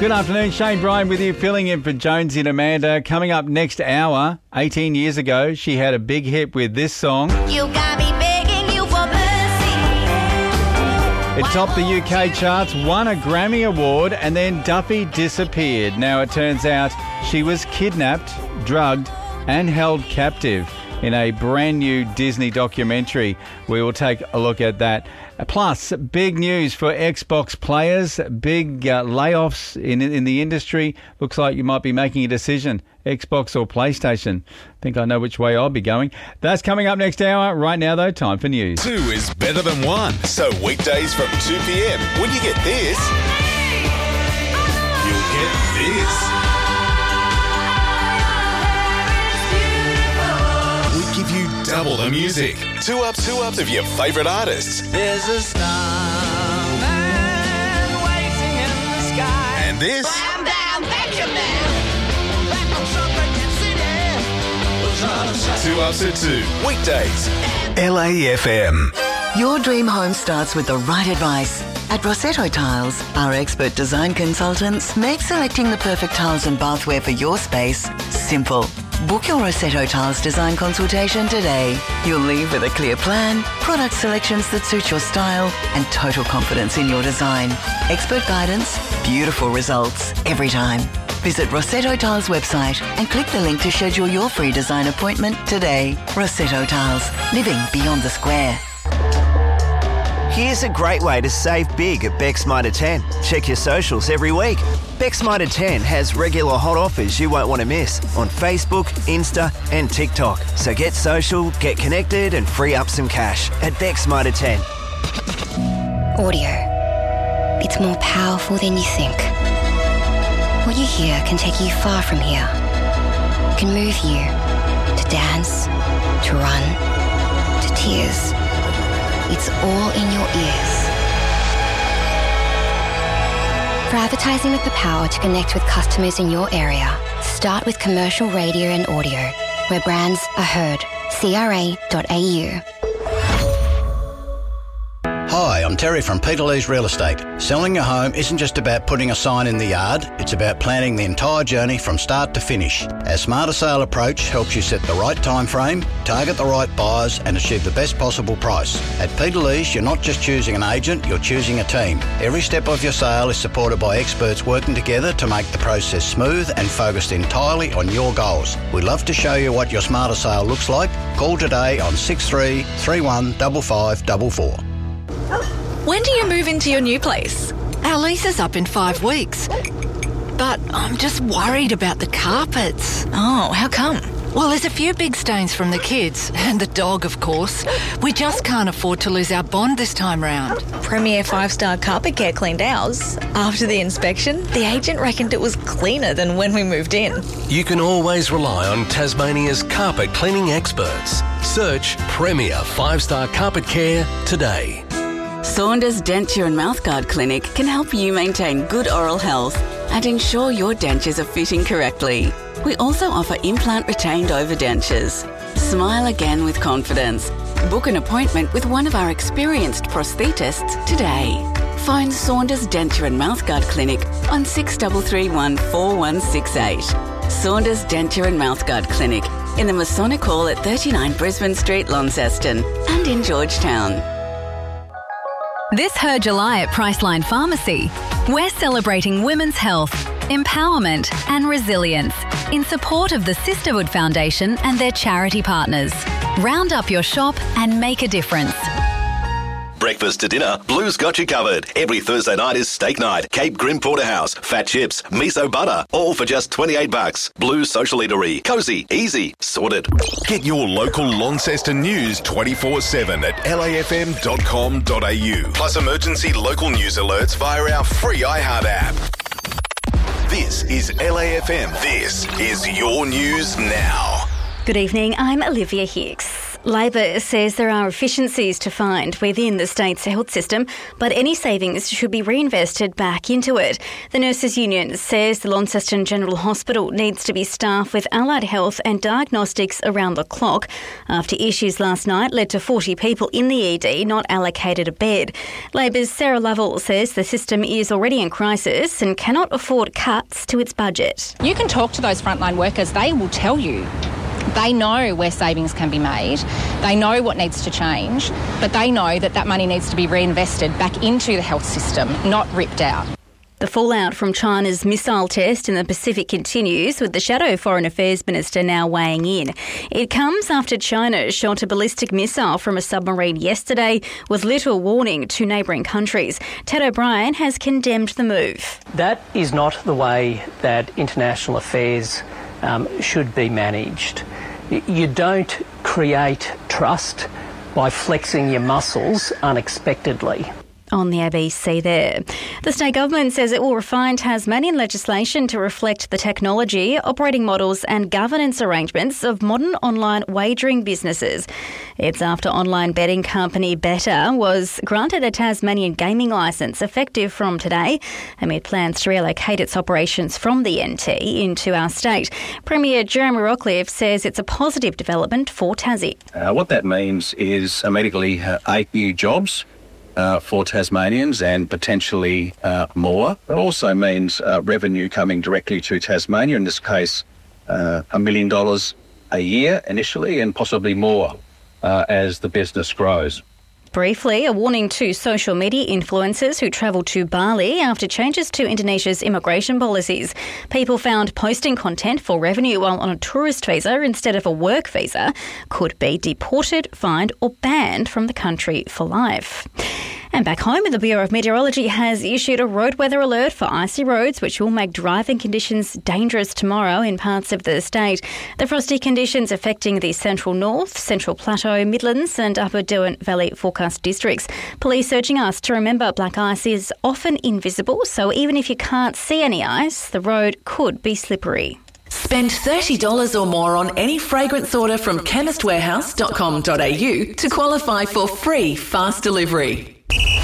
Good afternoon, Shane Bryan with you, filling in for Jonesy and Amanda. Coming up next hour, 18 years ago, she had a big hit with this song. You got me begging you for mercy. It topped the UK charts, won a Grammy Award, and then Duffy disappeared. Now it turns out she was kidnapped, drugged, and held captive in a brand new Disney documentary. We will take a look at that. Plus, big news for Xbox players, big layoffs in the industry. Looks like you might be making a decision, Xbox or PlayStation. Think I know which way I'll be going. That's coming up next hour. Right now, though, time for news. 2 is better than 1. So weekdays from 2 p.m, when you get this, you'll get this. We give you double the music. Two ups of your favourite artists. There's a starman waiting in the sky. And this. I'm down, Benjamin. 2 ups at 2. Weekdays. LAFM. Your dream home starts with the right advice. At Rossetto Tiles, our expert design consultants make selecting the perfect tiles and bathware for your space simple. Book your Rossetto Tiles design consultation today. You'll leave with a clear plan, product selections that suit your style, and total confidence in your design. Expert guidance, beautiful results every time. Visit Rossetto Tiles website and click the link to schedule your free design appointment today. Rossetto Tiles, living beyond the square. Here's a great way to save big at Beck's Mitre 10. Check your socials every week. Beck's Mitre 10 has regular hot offers you won't want to miss on Facebook, Insta and TikTok. So get social, get connected and free up some cash at Beck's Mitre 10. Audio. It's more powerful than you think. What you hear can take you far from here. It can move you to dance, to run, to tears. It's all in your ears. For advertising with the power to connect with customers in your area, start with commercial radio and audio, where brands are heard. CRA.au. Hi, I'm Terry from Peter Lee's Real Estate. Selling your home isn't just about putting a sign in the yard, it's about planning the entire journey from start to finish. Our Smarter Sale approach helps you set the right time frame, target the right buyers and achieve the best possible price. At Peter Lee's, you're not just choosing an agent, you're choosing a team. Every step of your sale is supported by experts working together to make the process smooth and focused entirely on your goals. We'd love to show you what your Smarter Sale looks like. Call today on 63 31 5544. When do you move into your new place? Our lease is up in 5 weeks. But I'm just worried about the carpets. Oh, how come? Well, there's a few big stains from the kids, and the dog, of course. We just can't afford to lose our bond this time round. Premier 5-star Carpet Care cleaned ours. After the inspection, the agent reckoned it was cleaner than when we moved in. You can always rely on Tasmania's carpet cleaning experts. Search Premier 5-star Carpet Care today. Saunders Denture and Mouthguard Clinic can help you maintain good oral health and ensure your dentures are fitting correctly. We also offer implant retained overdentures. Smile again with confidence. Book an appointment with one of our experienced prosthetists today. Phone Saunders Denture and Mouthguard Clinic on 6331 4168. Saunders Denture and Mouthguard Clinic in the Masonic Hall at 39 Brisbane Street, Launceston, and in Georgetown. This Her July at Priceline Pharmacy, we're celebrating women's health, empowerment and resilience in support of the Sisterhood Foundation and their charity partners. Round up your shop and make a difference. Breakfast to dinner, Blue's got you covered. Every Thursday night is steak night. Cape Grim Porterhouse, fat chips, miso butter, all for just $28. Blue's Social Eatery. Cozy, easy, sorted. Get your local Launceston news 24/7 at lafm.com.au. Plus emergency local news alerts via our free iHeart app. This is LAFM. This is your news now. Good evening, I'm Olivia Hicks. Labor says there are efficiencies to find within the state's health system, but any savings should be reinvested back into it. The Nurses Union says the Launceston General Hospital needs to be staffed with allied health and diagnostics around the clock after issues last night led to 40 people in the ED not allocated a bed. Labor's Sarah Lovell says the system is already in crisis and cannot afford cuts to its budget. You can talk to those frontline workers, they will tell you. They know where savings can be made, they know what needs to change, but they know that that money needs to be reinvested back into the health system, not ripped out. The fallout from China's missile test in the Pacific continues, with the shadow Foreign Affairs Minister now weighing in. It comes after China shot a ballistic missile from a submarine yesterday with little warning to neighbouring countries. Ted O'Brien has condemned the move. That is not the way that international affairs should be managed. You don't create trust by flexing your muscles unexpectedly. On the ABC there. The state government says it will refine Tasmanian legislation to reflect the technology, operating models and governance arrangements of modern online wagering businesses. It's after online betting company Betr was granted a Tasmanian gaming licence effective from today amid plans to relocate its operations from the NT into our state. Premier Jeremy Rockliff says it's a positive development for Tassie. What that means is immediately 8 new jobs for Tasmanians and potentially more. It also means revenue coming directly to Tasmania, in this case $1 million a year initially and possibly more as the business grows. Briefly, a warning to social media influencers who travel to Bali after changes to Indonesia's immigration policies. People found posting content for revenue while on a tourist visa instead of a work visa could be deported, fined or banned from the country for life. And back home, the Bureau of Meteorology has issued a road weather alert for icy roads, which will make driving conditions dangerous tomorrow in parts of the state. The frosty conditions affecting the Central North, Central Plateau, Midlands and Upper Derwent Valley forecast districts. Police urging us to remember black ice is often invisible, so even if you can't see any ice, the road could be slippery. Spend $30 or more on any fragrance order from chemistwarehouse.com.au to qualify for free fast delivery.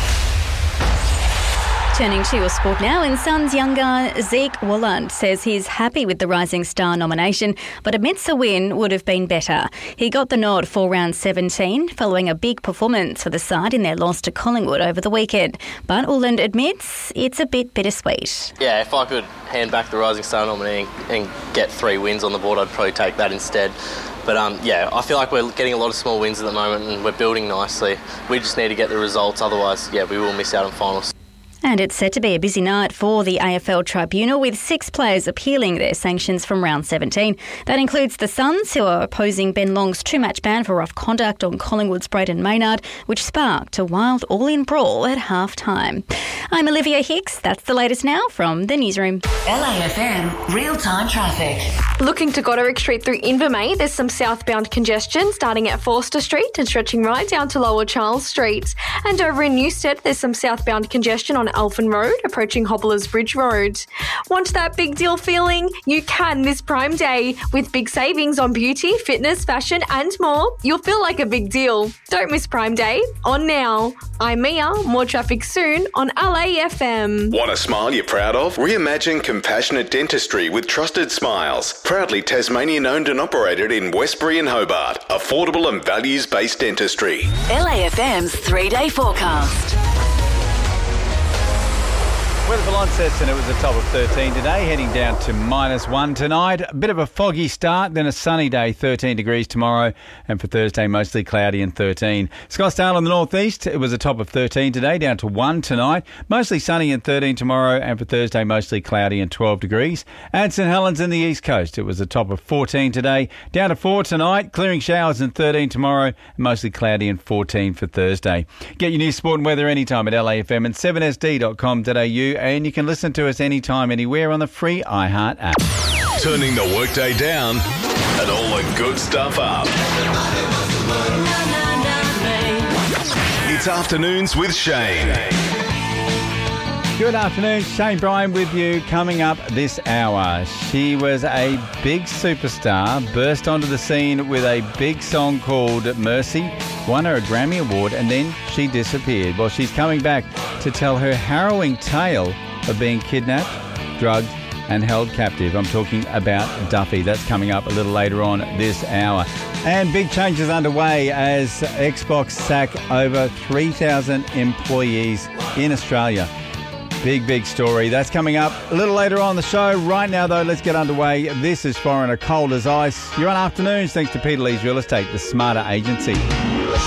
Turning to your sport now, and Suns young guy Zeke Walland says he's happy with the Rising Star nomination, but admits a win would have been better. He got the nod for round 17 following a big performance for the side in their loss to Collingwood over the weekend. But Walland admits it's a bit bittersweet. Yeah, if I could hand back the Rising Star nominee and get 3 wins on the board, I'd probably take that instead. But I feel like we're getting a lot of small wins at the moment and we're building nicely. We just need to get the results, otherwise, we will miss out on finals. And it's set to be a busy night for the AFL Tribunal, with 6 players appealing their sanctions from round 17. That includes the Suns, who are opposing Ben Long's 2-match ban for rough conduct on Collingwood's Brayden Maynard, which sparked a wild all-in brawl at half-time. I'm Olivia Hicks. That's the latest now from the newsroom. LAFM real-time traffic. Looking to Goderic Street through Invermay, there's some southbound congestion starting at Forster Street and stretching right down to Lower Charles Street. And over in Newstead, there's some southbound congestion on Alphen Road, approaching Hobblers Bridge Road. Want that big deal feeling? You can this Prime Day. With big savings on beauty, fitness, fashion and more, you'll feel like a big deal. Don't miss Prime Day. On now. I'm Mia. More traffic soon on LAFM. Want a smile you're proud of? Reimagine compassionate dentistry with Trusted Smiles. Proudly Tasmanian owned and operated in Westbury and Hobart. Affordable and values-based dentistry. LAFM's 3-day forecast. Weather for Launceston, it was a top of 13 today, heading down to -1 tonight. A bit of a foggy start, then a sunny day, 13 degrees tomorrow, and for Thursday, mostly cloudy and 13. Scottsdale in the northeast, it was a top of 13 today, down to 1 tonight. Mostly sunny and 13 tomorrow, and for Thursday, mostly cloudy and 12 degrees. And St Helens in the east coast, it was a top of 14 today, down to 4 tonight, clearing showers and 13 tomorrow, and mostly cloudy and 14 for Thursday. Get your news, sport and weather anytime at LAFM and 7sd.com.au. And you can listen to us anytime, anywhere on the free iHeart app. Turning the workday down and all the good stuff up. It's Afternoons with Shane. Good afternoon, Shane Bryan with you. Coming up this hour, she was a big superstar, burst onto the scene with a big song called Mercy, won her a Grammy Award, and then she disappeared. Well, she's coming back to tell her harrowing tale of being kidnapped, drugged, and held captive. I'm talking about Duffy. That's coming up a little later on this hour. And big changes underway as Xbox sack over 3,000 employees in Australia. Big story. That's coming up a little later on the show. Right now, though, let's get underway. This is Foreigner Cold as Ice. You're on Afternoons thanks to Peter Lee's Real Estate, the smarter agency.